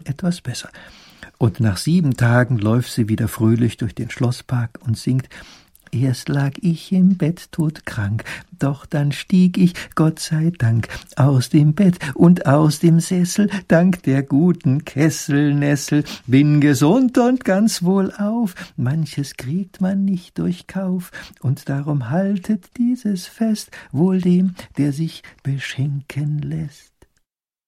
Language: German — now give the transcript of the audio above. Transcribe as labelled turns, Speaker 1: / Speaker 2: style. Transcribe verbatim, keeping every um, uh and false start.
Speaker 1: etwas besser. Und nach sieben Tagen läuft sie wieder fröhlich durch den Schlosspark und singt: Erst lag ich im Bett todkrank, doch dann stieg ich, Gott sei Dank, aus dem Bett und aus dem Sessel, dank der guten Kesselnessel, bin gesund und ganz wohlauf, manches kriegt man nicht durch Kauf, und darum haltet dieses Fest wohl dem, der sich beschenken lässt.